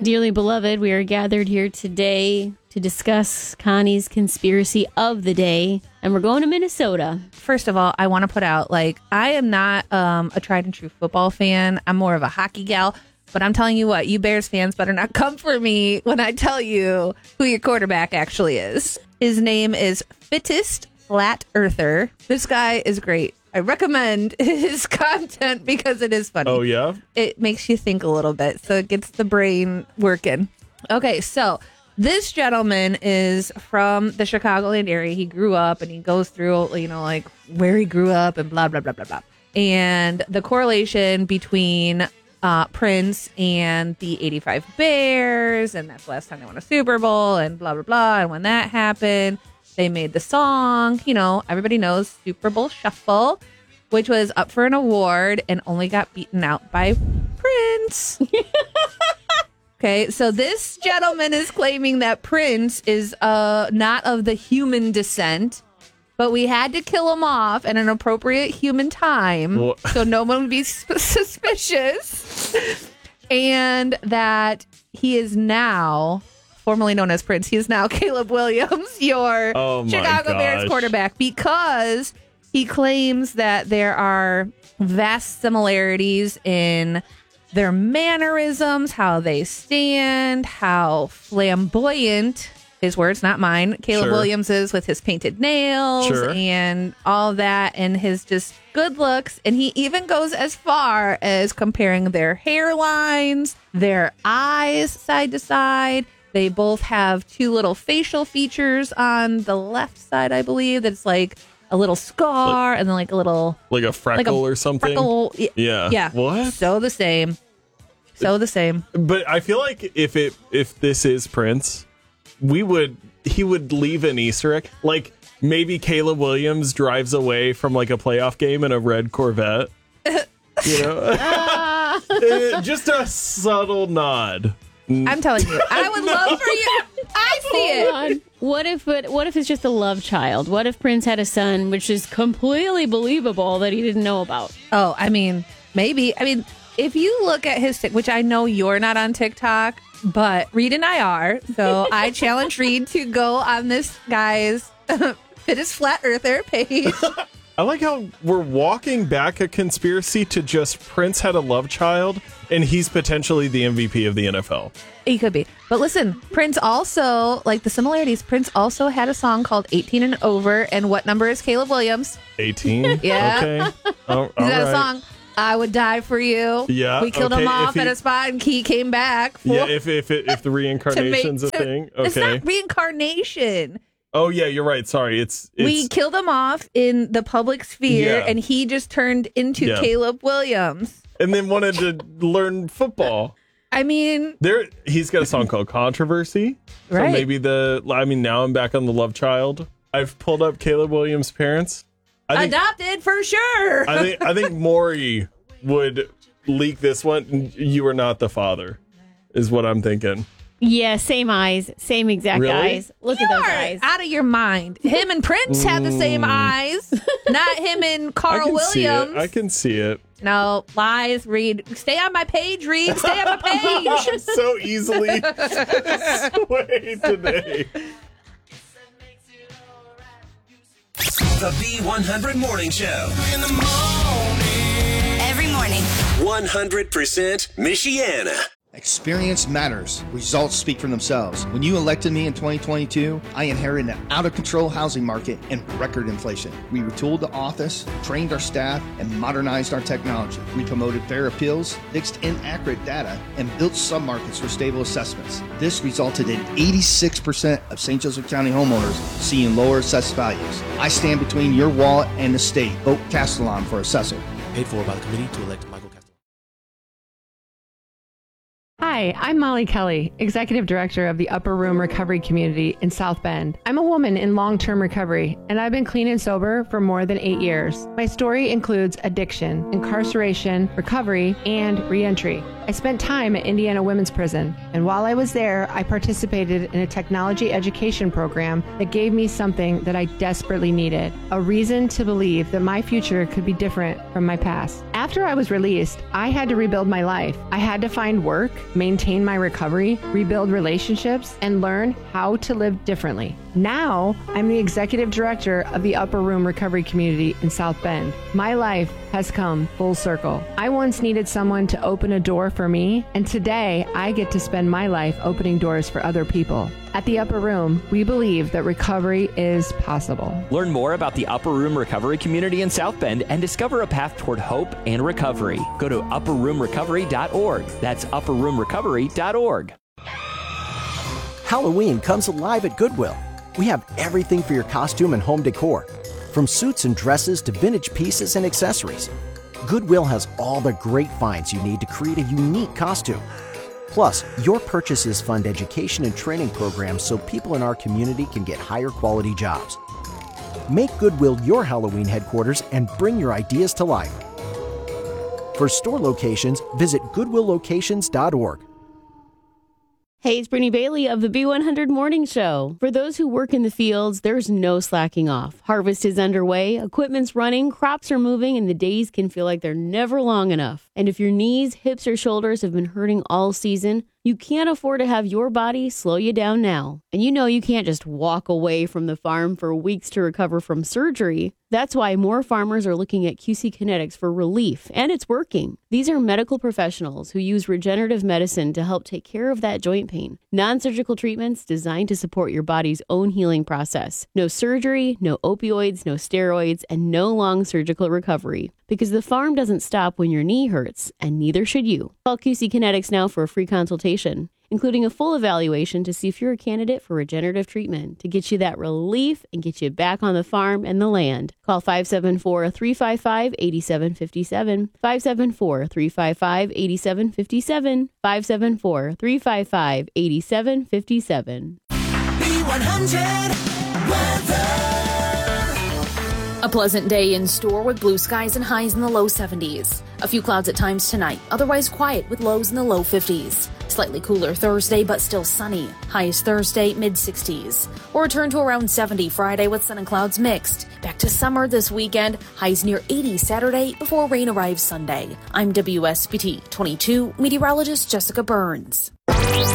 Dearly beloved, we are gathered here today to discuss Connie's conspiracy of the day, and we're going to Minnesota. First of all, I want to put out, I am not a tried and true football fan. I'm more of a hockey gal, but I'm telling you what, you Bears fans better not come for me when I tell you who your quarterback actually is. His name is Fittest Flat Earther. This guy is great. I recommend his content because it is funny. Oh, yeah? It makes you think a little bit, so it gets the brain working. Okay, so this gentleman is from the Chicagoland area. He grew up, and he goes through, where he grew up and blah, blah, blah, blah, blah. And the correlation between Prince and the 85 Bears, and that's the last time they won a Super Bowl, and blah, blah, blah. And when that happened, they made the song, everybody knows Super Bowl Shuffle, which was up for an award and only got beaten out by Prince. Okay, so this gentleman is claiming that Prince is not of the human descent, but we had to kill him off at an appropriate human time so no one would be suspicious. And that he is now, formerly known as Prince, he is now Caleb Williams, your Chicago Bears quarterback, because he claims that there are vast similarities in their mannerisms, how they stand, how flamboyant, his words, not mine, Caleb Williams is with his painted nails and all that, and his just good looks. And he even goes as far as comparing their hairlines, their eyes side to side. They both have two little facial features on the left side, I believe, that's like a little scar and then like a little... Like a freckle or something? Freckle, yeah. Yeah. What? So the same. But I feel like if this is Prince, he would leave an Easter egg. Like maybe Caleb Williams drives away from like a playoff game in a red Corvette. Just a subtle nod. I'm telling you, I would love for you. I see it. What if it's just a love child? What if Prince had a son, which is completely believable that he didn't know about? Oh, I mean, maybe. I mean, if you look at his, which I know you're not on TikTok, but Reed and I are. So I challenge Reed to go on this guy's Fittest Flat Earther page. I like how we're walking back a conspiracy to just Prince had a love child and he's potentially the MVP of the NFL. He could be. But listen, Prince also, like the similarities, Prince also had a song called 18 and Over. And what number is Caleb Williams? 18? Yeah. Okay. He's got a song, I Would Die For You. Yeah. We killed him off at a spot and he came back. Yeah, if the reincarnation's a thing. Okay. It's not reincarnation. Oh, yeah, you're right. Sorry. We killed him off in the public sphere, and he just turned into Caleb Williams. And then wanted to learn football. I mean... He's got a song called Controversy. Right. So maybe now I'm back on the love child. I've pulled up Caleb Williams' parents. Adopted for sure. I think Maury would leak this one. You are not the father, is what I'm thinking. Yeah, same eyes, same exact eyes. Look at those eyes. Out of your mind. Him and Prince have the same eyes. Not him and Carl Williams. I can see it. No, lies, Reed. Stay on my page, Reed. Stay on my page. So easily swayed today. The B100 Morning Show. In the morning. Every morning. 100% Michiana. Experience matters. Results speak for themselves. When you elected me in 2022, I inherited an out-of-control housing market and record inflation. We retooled the office, trained our staff, and modernized our technology. We promoted fair appeals, fixed inaccurate data, and built submarkets for stable assessments. This resulted in 86% of St. Joseph County homeowners seeing lower assessed values. I stand between your wallet and the state. Vote Castellon for assessor. Paid for by the committee to elect Michael Castellon. Hi, I'm Molly Kelly, Executive Director of the Upper Room Recovery Community in South Bend. I'm a woman in long-term recovery, and I've been clean and sober for more than 8 years. My story includes addiction, incarceration, recovery, and reentry. I spent time at Indiana Women's Prison, and while I was there, I participated in a technology education program that gave me something that I desperately needed, a reason to believe that my future could be different from my past. After I was released, I had to rebuild my life. I had to find work, maintain my recovery, rebuild relationships, and learn how to live differently. Now, I'm the executive director of the Upper Room Recovery Community in South Bend. My life has come full circle. I once needed someone to open a door for me, and today I get to spend my life opening doors for other people. At the Upper Room, we believe that recovery is possible. Learn more about the Upper Room Recovery Community in South Bend and discover a path toward hope and recovery. Go to upperroomrecovery.org. That's upperroomrecovery.org. Halloween comes alive at Goodwill. We have everything for your costume and home decor, from suits and dresses to vintage pieces and accessories. Goodwill has all the great finds you need to create a unique costume. Plus, your purchases fund education and training programs so people in our community can get higher quality jobs. Make Goodwill your Halloween headquarters and bring your ideas to life. For store locations, visit goodwilllocations.org. Hey, it's Brittany Bailey of the B100 Morning Show. For those who work in the fields, there's no slacking off. Harvest is underway, equipment's running, crops are moving, and the days can feel like they're never long enough. And if your knees, hips, or shoulders have been hurting all season, you can't afford to have your body slow you down now. And you know you can't just walk away from the farm for weeks to recover from surgery. That's why more farmers are looking at QC Kinetics for relief, and it's working. These are medical professionals who use regenerative medicine to help take care of that joint pain. Non-surgical treatments designed to support your body's own healing process. No surgery, no opioids, no steroids, and no long surgical recovery. Because the farm doesn't stop when your knee hurts, and neither should you. Call QC Kinetics now for a free consultation, including a full evaluation to see if you're a candidate for regenerative treatment to get you that relief and get you back on the farm and the land. Call 574-355-8757, 574-355-8757, 574-355-8757. B100 weather. A pleasant day in store with blue skies and highs in the low 70s. A few clouds at times tonight, otherwise quiet with lows in the low 50s. Slightly cooler Thursday, but still sunny. Highs Thursday, mid-60s. Or return to around 70 Friday with sun and clouds mixed. Back to summer this weekend, highs near 80 Saturday before rain arrives Sunday. I'm WSBT 22 meteorologist Jessica Burns.